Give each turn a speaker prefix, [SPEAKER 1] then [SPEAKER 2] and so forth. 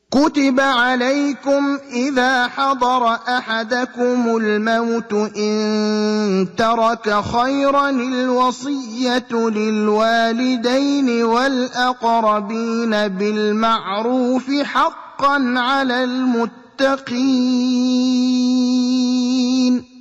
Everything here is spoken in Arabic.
[SPEAKER 1] كُتِبَ عَلَيْكُمْ إِذَا حَضَرَ أَحَدَكُمُ الْمَوْتُ إِن تَرَكَ خَيْرًا الْوَصِيَّةُ لِلْوَالِدَيْنِ وَالْأَقْرَبِينَ بِالْمَعْرُوفِ ۖ حَقًّا عَلَى الْمُتَّقِينَ